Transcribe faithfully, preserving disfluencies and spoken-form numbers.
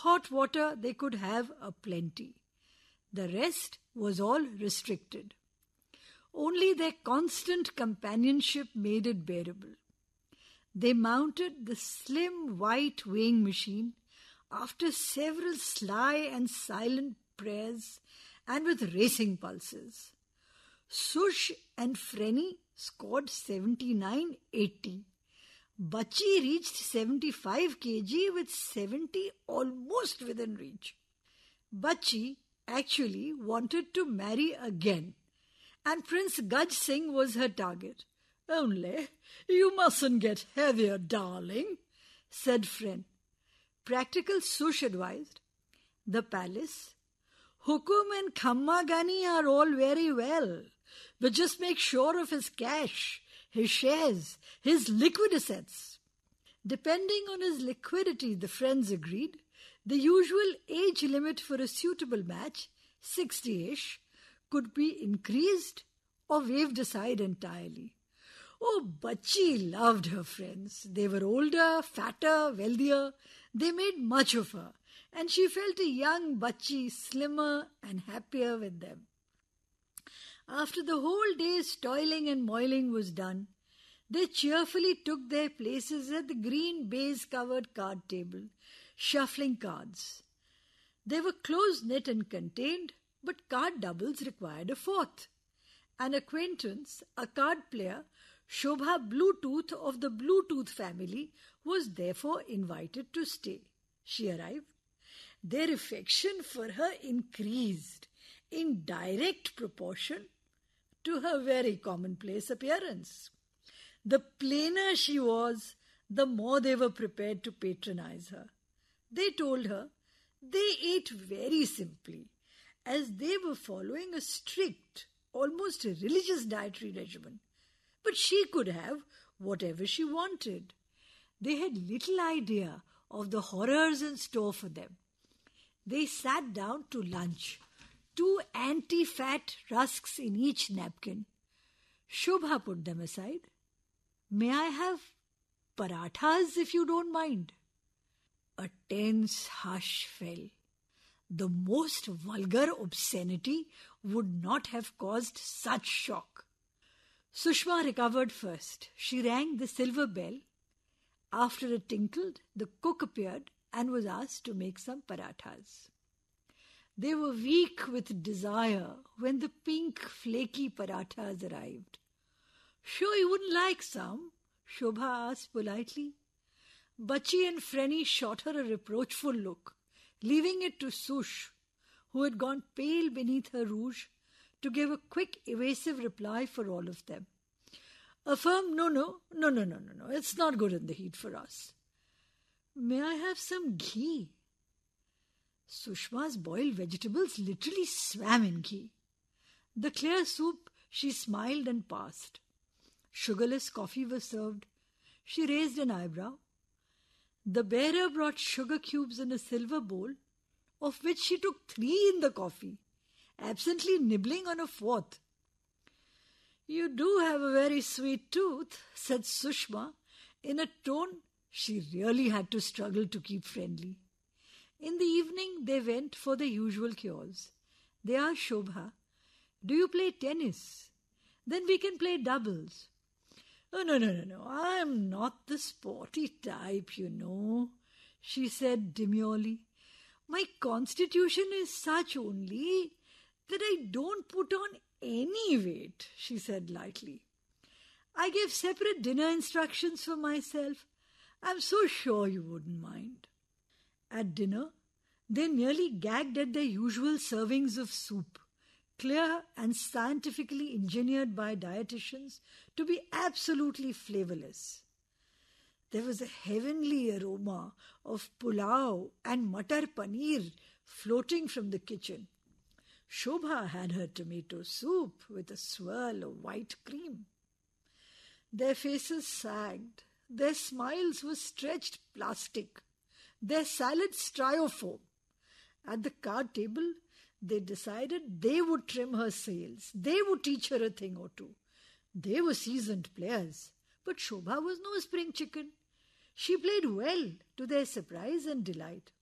Hot water they could have a plenty. The rest was all restricted. Only their constant companionship made it bearable. They mounted the slim white weighing machine after several sly and silent prayers and with racing pulses. Sush and Frenny scored seventy-nine eighty. Bachchi reached seventy-five kilograms with seventy almost within reach. Bachchi actually wanted to marry again, and Prince Gaj Singh was her target. "Only, you mustn't get heavier, darling," said Fren. Practical Sush advised, "The palace, Hukum and Khamma Gani are all very well, but just make sure of his cash, his shares, his liquid assets." Depending on his liquidity, the friends agreed, the usual age limit for a suitable match, sixty-ish, could be increased or waved aside entirely. Oh, Bachchi loved her friends. They were older, fatter, wealthier. They made much of her, and she felt a young Bachchi slimmer and happier with them. After the whole day's toiling and moiling was done, they cheerfully took their places at the green baize-covered card table, shuffling cards. They were close-knit and contained, but card doubles required a fourth. An acquaintance, a card player, Shobha Bluetooth of the Bluetooth family, was therefore invited to stay. She arrived. Their affection for her increased in direct proportion to her very commonplace appearance. The plainer she was, the more they were prepared to patronize her. They told her they ate very simply, as they were following a strict, almost religious dietary regimen. But she could have whatever she wanted. They had little idea of the horrors in store for them. They sat down to lunch, two anti-fat rusks in each napkin. Shobha put them aside. "May I have parathas, if you don't mind?" A tense hush fell. The most vulgar obscenity would not have caused such shock. Sushma recovered first. She rang the silver bell. After it tinkled, the cook appeared and was asked to make some parathas. They were weak with desire when the pink, flaky parathas arrived. "Sure you wouldn't like some?" Shobha asked politely. Bachchi and Frenny shot her a reproachful look, leaving it to Sush, who had gone pale beneath her rouge, to give a quick, evasive reply for all of them. A firm no, no, no, no, no, no, no, it's not good in the heat for us. "May I have some ghee?" Sushma's boiled vegetables literally swam in ghee. The clear soup she smiled and passed. Sugarless coffee was served. She raised an eyebrow. The bearer brought sugar cubes in a silver bowl, of which she took three in the coffee, absently nibbling on a fourth. "You do have a very sweet tooth," said Sushma, in a tone she really had to struggle to keep friendly. In the evening they went for the usual cures. They asked Shobha, "Do you play tennis? Then we can play doubles." "Oh, no, no, no, no, I'm not the sporty type, you know," she said demurely. "My constitution is such only that I don't put on any weight," she said lightly. "I give separate dinner instructions for myself. I'm so sure you wouldn't mind." At dinner, they nearly gagged at their usual servings of soup, clear and scientifically engineered by dietitians to be absolutely flavourless. There was a heavenly aroma of pulao and matar paneer floating from the kitchen. Shobha had her tomato soup with a swirl of white cream. Their faces sagged. Their smiles were stretched plastic. Their salads styrofoam. At the card table, they decided they would trim her sails. They would teach her a thing or two. They were seasoned players. But Shobha was no spring chicken. She played well, to their surprise and delight.